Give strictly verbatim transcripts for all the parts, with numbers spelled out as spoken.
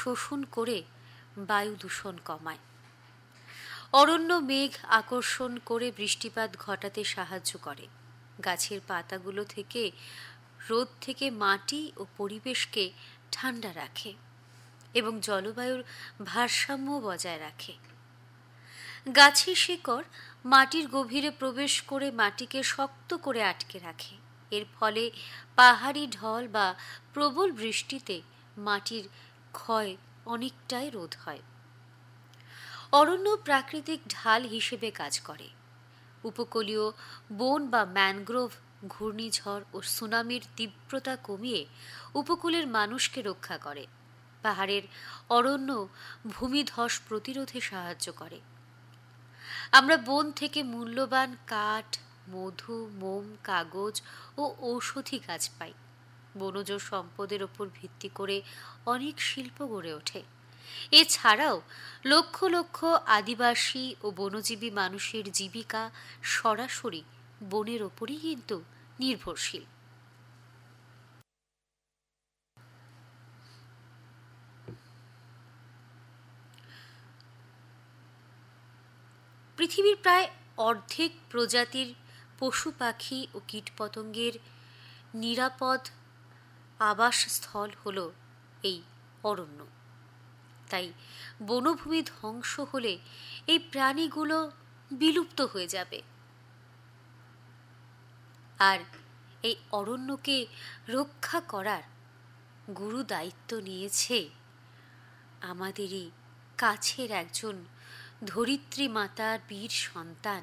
শোষণ করে বায়ু দূষণ কমায়। অরণ্য মেঘ আকর্ষণ করে বৃষ্টিপাত ঘটাতে সাহায্য করে। গাছের পাতাগুলো থেকে রোদ থেকে মাটি ও পরিবেশকে ঠান্ডা রাখে এবং জলবায়ুর ভারসাম্য বজায় রাখে। গাছের শিকড় মাটির গভীরে প্রবেশ করে মাটিকে শক্ত করে আটকে রাখে। এর ফলে পাহাড়ি ঢল বা প্রবল বৃষ্টিতে মাটির ক্ষয় অনেকটাই রোধ হয়। অরণ্য প্রাকৃতিক ঢাল হিসেবে কাজ করে। উপকূলীয় বন বা ম্যানগ্রোভ ঘূর্ণিঝড় ও সুনামির তীব্রতা কমিয়ে উপকূলের মানুষকে রক্ষা করে। পাহাড়ের অরণ্য ভূমিধস প্রতিরোধে সাহায্য করে। আমরা বন থেকে মূল্যবান কাঠ, মধু, মোম, কাগজ ও ঔষধি গাছ পাই। বনজ সম্পদের ওপর ভিত্তি করে অনেক শিল্প গড়ে ওঠে। এছাড়াও লক্ষ লক্ষ আদিবাসী ও বনজীবী মানুষের জীবিকা সরাসরি বনের ওপরই কিন্তু নির্ভরশীল। পৃথিবীর প্রায় অর্ধেক প্রজাতির পশু পাখি ও কীটপতঙ্গের নিরাপদ আবাসস্থল হল এই অরণ্য। তাই বনভূমি ধ্বংস হলে এই প্রাণীগুলো বিলুপ্ত হয়ে যাবে। আর এই অরণ্যকে রক্ষা করার গুরু দায়িত্ব নিয়েছে আমাদেরই কাছের একজন ধরিত্রী মাতার বীর সন্তান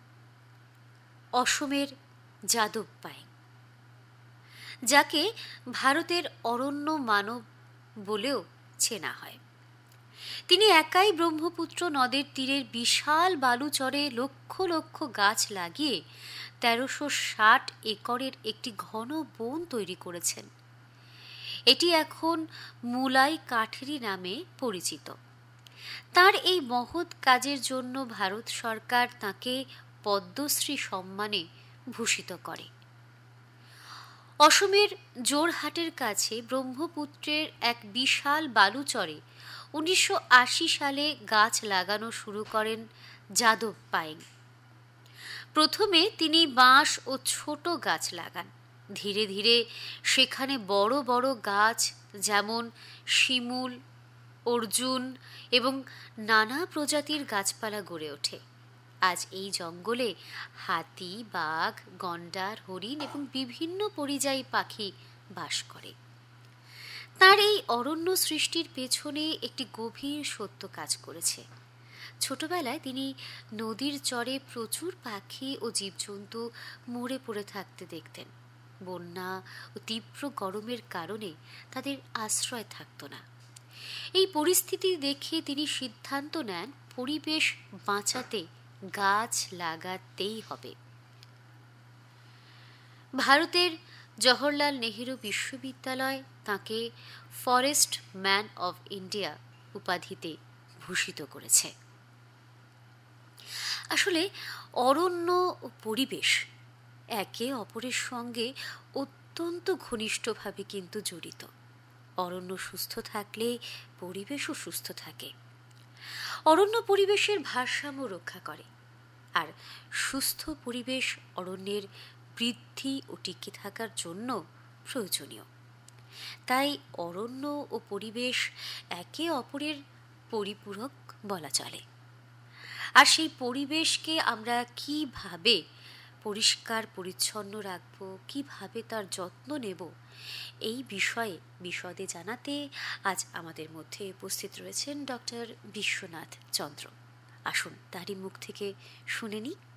অসমের যাদব পায়েং, যাকে ভারতের অরণ্য মানব বলেও চেনা হয়। তিনি একাই ব্রহ্মপুত্র নদের তীরের বিশাল বালুচরে লক্ষ লক্ষ গাছ লাগিয়ে তেরোশো ষাট একরের একটি ঘন বন তৈরি করেছেন। এটি এখন মুলাই কাঠেরি নামে পরিচিত। তার এই মহৎ কাজের জন্য ভারত সরকার তাকে পদ্মশ্রী সম্মানে ভূষিত করে। অসমের জোরহাটের কাছে ব্রহ্মপুত্রের এক বিশাল বালুচরে উনিশশো আশি সালে গাছ লাগানো শুরু করেন যাদব পায়েং। প্রথমে তিনি বাঁশ ও ছোট গাছ লাগান। ধীরে ধীরে সেখানে বড় বড় গাছ যেমন শিমুল, অর্জুন এবং নানা প্রজাতির গাছপালা গড়ে ওঠে। আজ এই জঙ্গলে হাতি, বাঘ, গন্ডার, হরিণ এবং বিভিন্ন পরিযায়ী পাখি বাস করে। তার এই অরণ্য সৃষ্টির পেছনে একটি গভীর সত্য কাজ করেছে। ছোটবেলায় তিনি নদীর চরে প্রচুর পাখি ও জীবজন্তু মরে পড়ে থাকতে দেখতেন। বন্যা ও তীব্র গরমের কারণে তাদের আশ্রয় থাকত না। এই পরিস্থিতি দেখে তিনি সিদ্ধান্ত নেন পরিবেশ বাঁচাতে গাছ লাগাতেই হবে। ভারতের জওহরলাল নেহেরু বিশ্ববিদ্যালয় তাকে ফরেস্ট ম্যান অব ইন্ডিয়া উপাধিতে ভূষিত করেছে। আসলে অরণ্য ও পরিবেশ একে অপরের সঙ্গে অত্যন্ত ঘনিষ্ঠভাবে কিন্তু জড়িত। অরণ্য সুস্থ থাকলে পরিবেশও সুস্থ থাকে। অরণ্য পরিবেশের ভারসাম্য রক্ষা করে, আর সুস্থ পরিবেশ অরণ্যের বৃদ্ধি ও টিকে থাকার জন্য প্রয়োজনীয়। তাই অরণ্য ও পরিবেশ একে অপরের পরিপূরক বলা চলে। আর সেই পরিবেশকে আমরা কিভাবে পরিষ্কার পরিচ্ছন্ন রাখবো, কিভাবে তার যত্ন নেব, এই বিষয়ে বিশদে জানাতে আজ আমাদের মধ্যে উপস্থিত রয়েছেন ডক্টর বিশ্বনাথ চন্দ্র। আসুন তারই মুখ থেকে শুনে নিই।